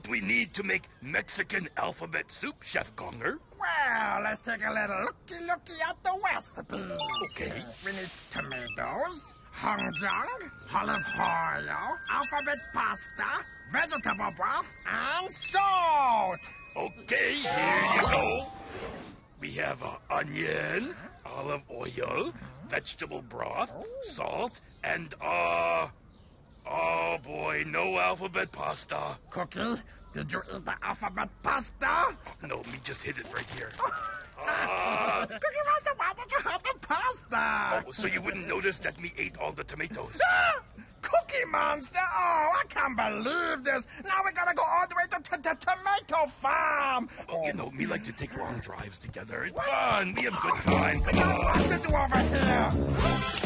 what we need to make Mexican alphabet soup, Chef Gonger? Well, let's take a little looky at the recipe. Okay. We need tomatoes, hongjang, olive oil, alphabet pasta, vegetable broth, and salt. Okay, here you go. We have onion, olive oil, vegetable broth, salt, and oh boy, no alphabet pasta. Cookie, did you eat the alphabet pasta? No, me just hit it right here. Cookie Monster, why did you hide the pasta? Oh, so you wouldn't notice that me ate all the tomatoes. Cookie Monster, oh, I can't believe this. Now we gotta go all the way to the tomato farm. Oh, you know, me like to take long drives together. It's fun. We have good time. Come on. What to do over here?